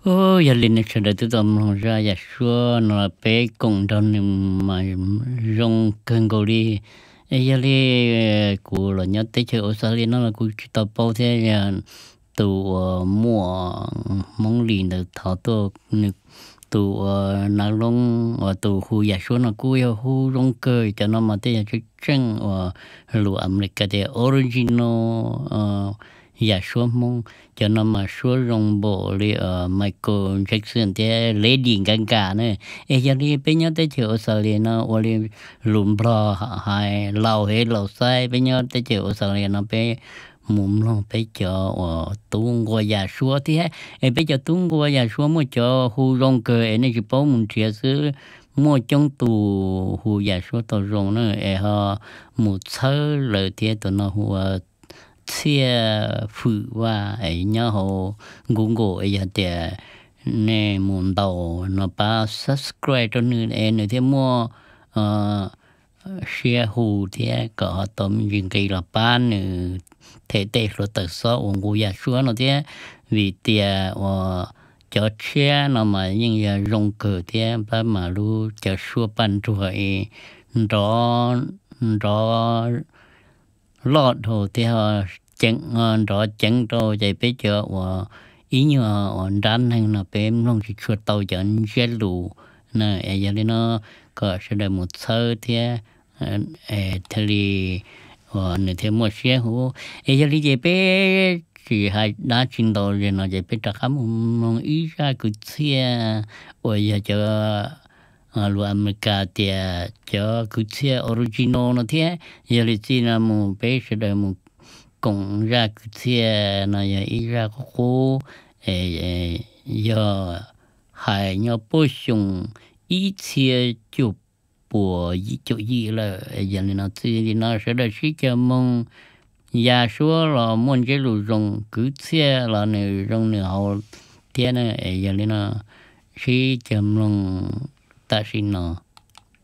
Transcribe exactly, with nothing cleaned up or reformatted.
ô giờ linh cho đời tôi tầm lòng ra giờ xưa nó bé cùng trong mà rong cần cầu đi ấy giờ đi của là nhớ tới chơi Australia nó là của chỉ tàu bao thế là tụ mua mong liền được thọ tôi tụ nào long ở tụ khu giờ xưa nó cũng yêu khu rong cơ cho nó mà tới chơi chân ở lúa America thì original giờ xưa mong cho nó mà số rong bộ li ở Michael Jackson thì Lady Gaga nữa, ấy giờ đi bây giờ tới chiều Australia nó ở li lùm bò hay lâu hay lâu sai bây giờ tới chiều Australia nó bé mồm nó bé cho ở tung qua giờ số thì ấy bây giờ tung qua giờ số mua cho khu rong cơ ấy này chỉ bảo mình chia sẻ mua trong tù khu giờ số tàu rong nữa ấy họ một số lời thì tụi nó hoa chia phụ và ấy nhớ hồ Google ấy giờ thì nè muốn đầu nó ba subscribe cho nên ấy nữa thì mua share hồ thì có tầm những cái là bán nữa thế thế rồi tự số ông cô giờ xưa nó thì vì tiền và cho share nó mà những giờ rong cờ thì ba mà lu cho xưa bán rồi đó đó lọt hồ thì họ chẳng rõ chẳng rồi vậy bây giờ và ý như là đan hay là bé không chỉ chuột tàu chẳng chết lù nè ấy giờ nó có sẽ được một sơ thì thì và nữa thêm một xe hồ ấy giờ vậy bé chỉ hay đã trình độ rồi nó vậy bé chắc lắm không ý ra cứ xe rồi giờ cho lúa America thì cho cứ xe original nó thế giờ thì chỉ là một bé sẽ được một cùng ra cái xe này ý ra có cô诶要还要保熊一切就不一就一了，人家自己那时的是叫梦。也说了，梦这路中苟且了那种的好天呢，哎呀，那是叫梦，但是呢。